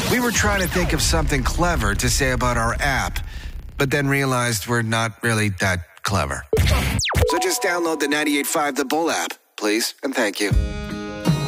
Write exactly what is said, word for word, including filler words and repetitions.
We were trying to think of something clever to say about our app, but then realized we're not really that clever. So just download the ninety-eight point five The Bull app, please, and thank you.